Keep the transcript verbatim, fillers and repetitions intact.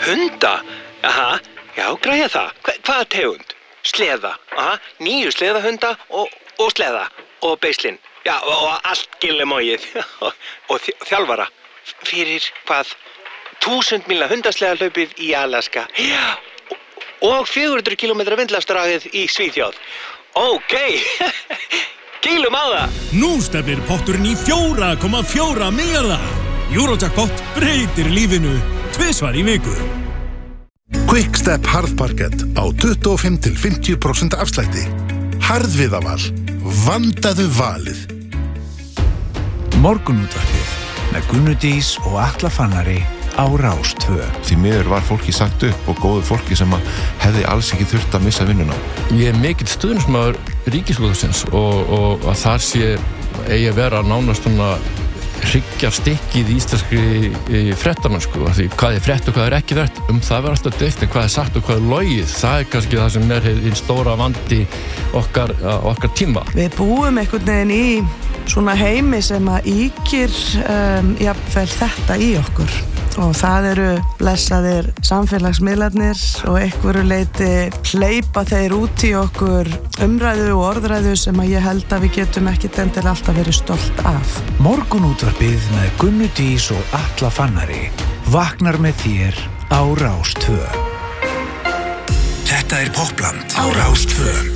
Hunda? Aha, já, græja það. Hva, hvaða tegund? Sleða. Aha, nýju sleðahunda og, og sleða. Og beislinn. Já, og, og allt gillemóið. Og þjálfara. Fyrir hvað? Túsund mílna hundasleðahlaupið í Alaska. Já, og, og fjögur hundruð kílómetra vindlastragið í Svíþjóð. Ókei, gílum á það. Nú stefnir potturinn í fjóra komma fjóra milljarða. Eurojackpot breytir lífinu tvisvar í viku. Quickstep harðparkett á tuttugu og fimm til fimmtíu prósent afslætti. Harðviðaval. Vandaðu valið. Morgunútvarpið með Gunnu Dís og Atla Fannari á Rás tvö. Því miður var fólki sagt upp og góðu fólki sem hefði alls ekki þurft að missa vinnuna. Ég er mikill stuðningsmaður Ríkisútvarpsins og, og að þar sé eigi að vera nánast svona hryggjar stikkið í íslenskri fréttamennsku, því hvað er frétt og hvað er ekki frétt, um það verður alltaf deilt, en hvað er sagt og hvað er logið, það er kannski það sem er hinn stóra vandi okkar, okkar tíma. Við búum einhvern veginn í svona heimi sem að ýkir um, jafnvel þetta í okkur og það eru blessaðir samfélagsmiðlarnir og einhverju leyti hleypa þeir út í okkur umræðu og orðræðu sem að ég held að við getum ekki endilega alltaf verið stolt af. Morgunútvarpið með Gunnu Dís og Atla Fannari vaknar með þér á Rás tvö. Þetta er Popland á Rás tvö.